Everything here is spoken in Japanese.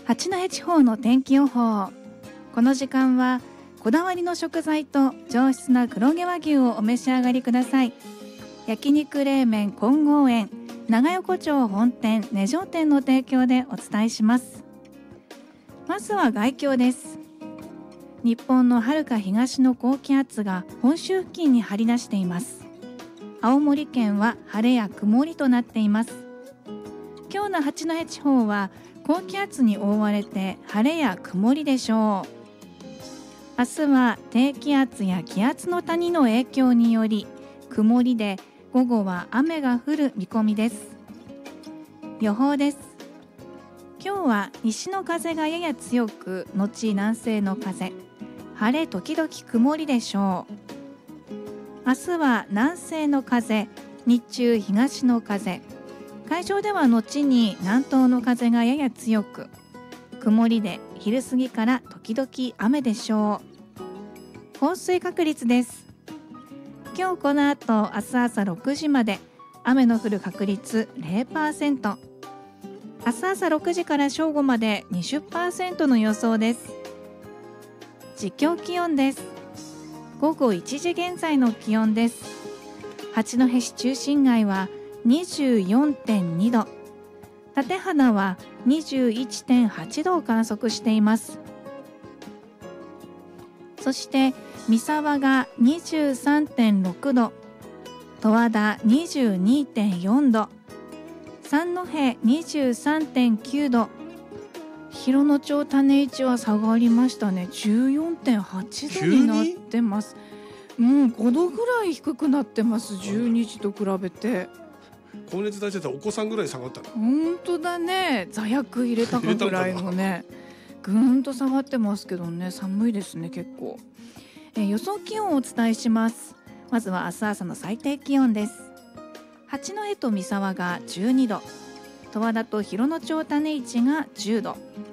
八戸地方の天気予報。この時間はこだわりの食材と上質な黒毛和牛をお召し上がりください。焼肉冷麺金剛園長横丁本店根城店の提供でお伝えします。まずは概況です。日本の遥か東の高気圧が本州付近に張り出しています。青森県は晴れや曇りとなっています。今日の八戸地方は高気圧に覆われて晴れや曇りでしょう。明日は低気圧や気圧の谷の影響により曇りで午後は雨が降る見込みです。予報です。今日は西の風がやや強く後南西の風、晴れ時々曇りでしょう。明日は南西の風、日中東の風、海上では後に南東の風がやや強く曇りで昼過ぎから時々雨でしょう。降水確率です。今日この後明日朝6時まで雨の降る確率 0%、 明日朝6時から正午まで 20% の予想です。実況気温です。午後1時現在の気温です。八戸市中心街は 24.2 度、館鼻は 21.8 度を観測しています。そして三沢が 23.6 度、十和田 22.4 度、三戸 23.9 度、広野町種市は下がりましたね。 14.8 度になってます。5度ぐらい低くなってます。12時と比べて。 高熱出してたお子さんぐらい下がったの。 本当だね。座薬入れたかぐらいのねぐーんと下がってますけどね、寒いですね結構。予想気温をお伝えします。まずは明日朝の最低気温です。八戸と三沢が12度、十和田と広野町種市が10度、